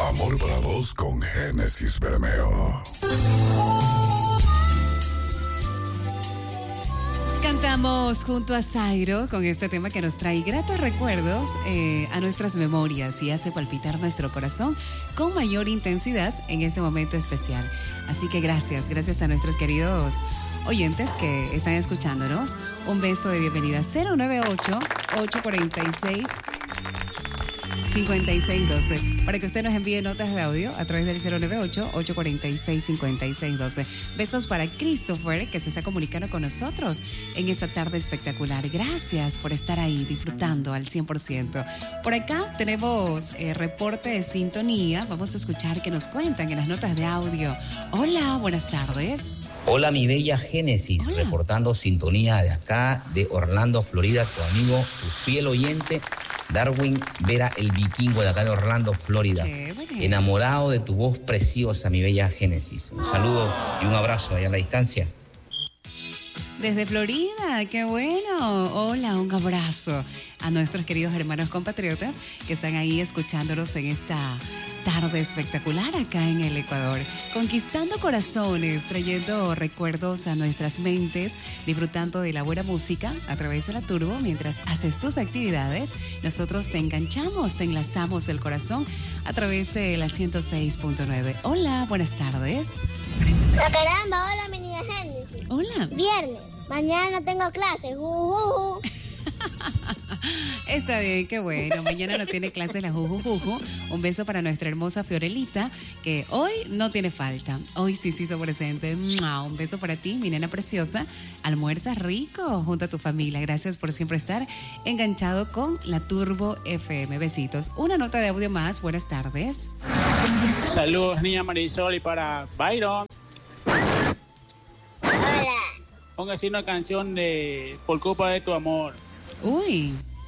Amor para dos con Génesis Bermeo. Cantamos junto a Zairo con este tema que nos trae gratos recuerdos a nuestras memorias y hace palpitar nuestro corazón con mayor intensidad en este momento especial. Así que gracias a nuestros queridos oyentes que están escuchándonos. Un beso de bienvenida. 098-846-5612 para que usted nos envíe notas de audio a través del 098-846-5612. Besos para Christopher, que se está comunicando con nosotros en esta tarde espectacular. Gracias por estar ahí disfrutando al 100%. Por acá tenemos reporte de sintonía. Vamos a escuchar qué nos cuentan en las notas de audio. Hola, buenas tardes. Hola, mi bella Génesis, Hola. reportando sintonía de acá, de Orlando, Florida, tu amigo, tu fiel oyente, Darwin Vera, el vikingo de acá de Orlando, Florida. Chévere. Enamorado de tu voz preciosa, mi bella Génesis. Un saludo y un abrazo allá a la distancia. Desde Florida, qué bueno. Hola, un abrazo a nuestros queridos hermanos compatriotas que están ahí escuchándonos en esta tarde espectacular acá en el Ecuador, conquistando corazones, trayendo recuerdos a nuestras mentes, disfrutando de la buena música a través de la Turbo. Mientras haces tus actividades, nosotros te enganchamos, te enlazamos el corazón a través de la 106.9. Hola, buenas tardes. ¡La caramba! Hola, mi niña Génesis. Hola. Viernes. Mañana no tengo clase. Está bien, qué bueno. Mañana no tiene clases la Juju. Un beso para nuestra hermosa Fiorelita, que hoy no tiene falta. Hoy sí se hizo presente. Un beso para ti, mi nena preciosa. Almuerza rico junto a tu familia. Gracias por siempre estar enganchado con la Turbo FM. Besitos. Una nota de audio más. Buenas tardes. Saludos, niña Marisol, y para Byron. Hola. Póngase una canción de Por culpa de tu amor. Uy.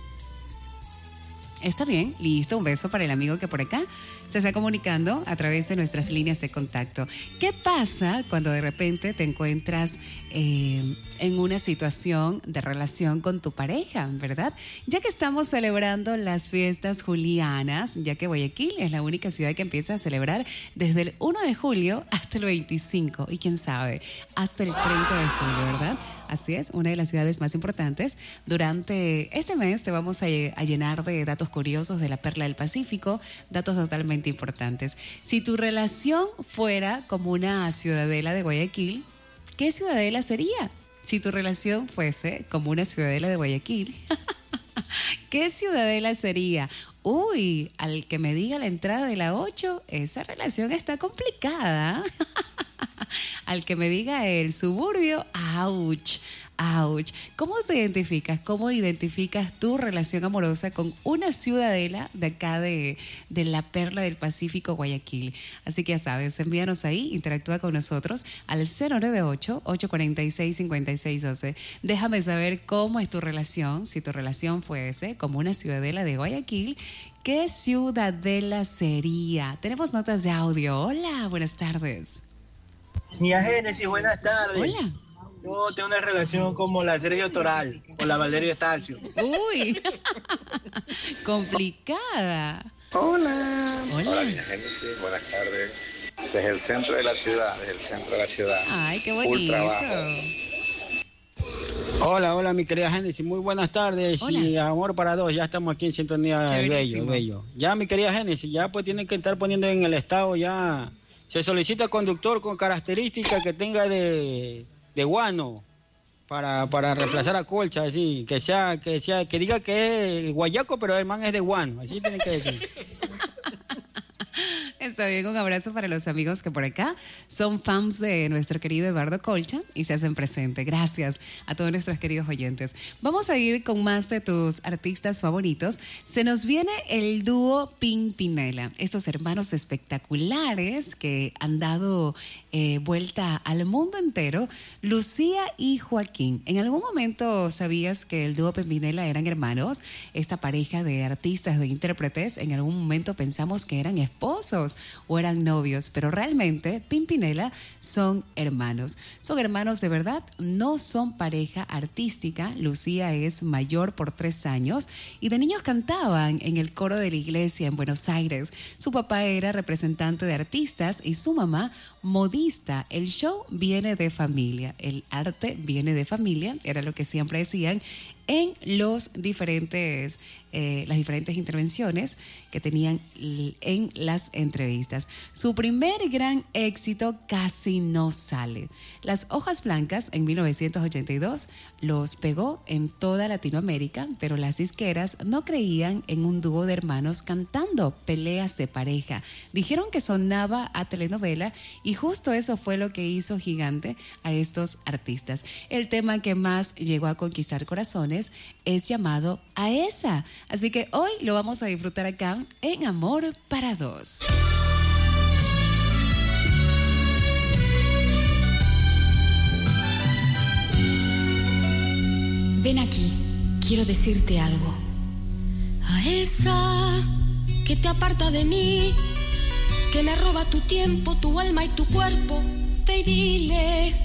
Está bien, listo. Un beso para el amigo que por acá se está comunicando a través de nuestras líneas de contacto. ¿Qué pasa cuando de repente te encuentras en una situación de relación con tu pareja, verdad? Ya que estamos celebrando las fiestas julianas, ya que Guayaquil es la única ciudad que empieza a celebrar desde el 1 de julio hasta el 25 y quién sabe, hasta el 30 de julio, ¿verdad? Así es, una de las ciudades más importantes. Durante este mes te vamos a llenar de datos curiosos de la Perla del Pacífico, datos totalmente importantes. Si tu relación fuera como una ciudadela de Guayaquil, ¿qué ciudadela sería? Si tu relación fuese como una ciudadela de Guayaquil, ¿qué ciudadela sería? Uy, al que me diga la entrada de la 8, esa relación está complicada. Al que me diga el suburbio, ouch. ¿Cómo te identificas? ¿Cómo identificas tu relación amorosa con una ciudadela de acá de la Perla del Pacífico, Guayaquil? Así que ya sabes, envíanos ahí, interactúa con nosotros al 098-846-5612. Déjame saber cómo es tu relación, si tu relación fuese como una ciudadela de Guayaquil. ¿Qué ciudadela sería? Tenemos notas de audio. Hola, buenas tardes. Niña Génesis, buenas tardes. Hola. Yo tengo una relación como la Sergio Toral o la Valerio Estalcio. Uy, complicada. Hola, Hola. niña Génesis, buenas tardes. Desde el centro de la ciudad, Ay, qué Full bonito. trabajo. Hola, mi querida Génesis, muy buenas tardes. Hola. Y amor para dos, ya estamos aquí en sintonía de Chéverísimo. bello. Ya, mi querida Génesis, ya pues tienen que estar poniendo en el estado ya. Se solicita conductor con características que tenga de guano para reemplazar a Colcha, así, que diga que es guayaco, pero el man es de guano, así tienen que decir. Está bien, un abrazo para los amigos que por acá son fans de nuestro querido Eduardo Colcha y se hacen presente. Gracias a todos nuestros queridos oyentes. Vamos a ir con más de tus artistas favoritos. Se nos viene el dúo Pimpinela, estos hermanos espectaculares que han dado vuelta al mundo entero, Lucía y Joaquín. ¿En algún momento sabías que el dúo Pimpinela eran hermanos? Esta pareja de artistas, de intérpretes, en algún momento pensamos que eran esposos. amigos o eran novios, pero realmente Pimpinela son hermanos. Son hermanos de verdad, no son pareja artística. Lucía es mayor por 3 años y de niños cantaban en el coro de la iglesia en Buenos Aires. Su papá era representante de artistas y su mamá modista. El show viene de familia, el arte viene de familia, era lo que siempre decían en las diferentes intervenciones que tenían en las entrevistas. Su primer gran éxito Casi no sale. Las Hojas Blancas en 1982 los pegó en toda Latinoamérica, pero las disqueras no creían en un dúo de hermanos cantando peleas de pareja. Dijeron que sonaba a telenovela y justo eso fue lo que hizo gigante a estos artistas. El tema que más llegó a conquistar corazones es llamado A Esa. Así que hoy lo vamos a disfrutar acá en Amor para Dos. Ven aquí, quiero decirte algo. A esa que te aparta de mí, que me roba tu tiempo, tu alma y tu cuerpo, ve y dile